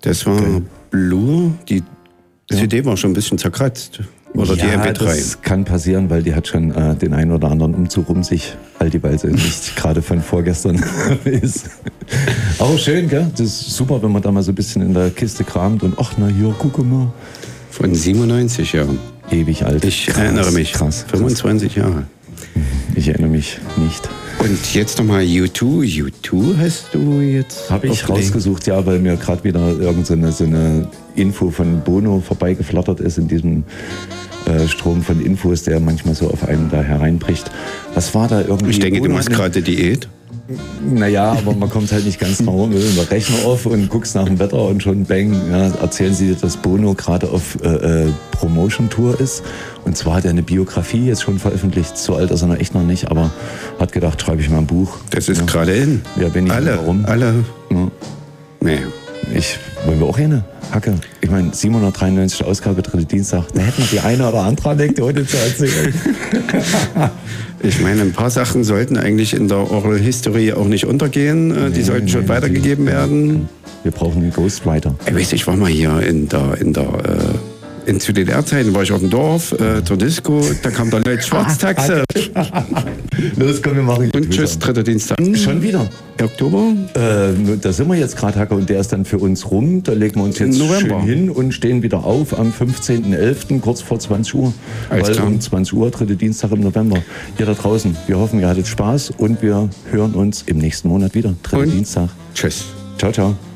Das war Okay. Blue, die CD war schon ein bisschen zerkratzt. Oder die MP3. Das kann passieren, weil die hat schon den einen oder anderen Umzug um sich, all die weil sie nicht gerade von vorgestern ist. Aber schön, gell? Das ist super, wenn man da mal so ein bisschen in der Kiste kramt und ach na hier, guck mal. Von 97 Jahren. Ewig alt. Ich Krass, erinnere mich. Krass. 25 Jahre. Ich erinnere mich nicht. Und jetzt nochmal U2. U2 hast du jetzt Habe ich aufgelegt? rausgesucht, ja, weil mir gerade wieder irgend so eine Info von Bono vorbeigeflattert ist in diesem Strom von Infos, der manchmal so auf einen da hereinbricht. Was war da irgendwie? Ich denke, du Bono machst hat gerade Diät. Naja, aber man kommt halt nicht ganz drum rum. Du den Rechner auf und guckst nach dem Wetter und schon bang, ja, erzählen sie dir, dass Bono gerade auf Promotion-Tour ist. Und zwar hat er eine Biografie jetzt schon veröffentlicht. So alt ist er noch echt noch nicht, aber hat gedacht, schreibe ich mal ein Buch. Das ist gerade in. Ja, bin ich. Warum? Alle. Ja. Nee. Wollen wir auch eine? Hacke. Ich meine, 793. Ausgabe, dritte Dienstag. Da hätten wir die eine oder andere Anekdote zu erzählen. Ich meine, ein paar Sachen sollten eigentlich in der Oral History auch nicht untergehen. Die sollten schon weitergegeben werden. Wir brauchen einen Ghostwriter. Ich weiß, ich war mal hier zu DDR-Zeiten war ich auf dem Dorf zur Disco, da kam der Leut Schwarztaxe. Los, komm, wir machen Und tschüss, dritter Dienstag. Schon wieder? Oktober? Da sind wir jetzt gerade, Hacke, und der ist dann für uns rum. Da legen wir uns jetzt November. schön hin und stehen wieder auf am 15.11., kurz vor 20 Uhr. Alles Weil klar. um 20 Uhr, dritte Dienstag im November. Ihr da draußen, wir hoffen, ihr hattet Spaß und wir hören uns im nächsten Monat wieder. Dritter Und? Dienstag. Tschüss. Ciao, ciao.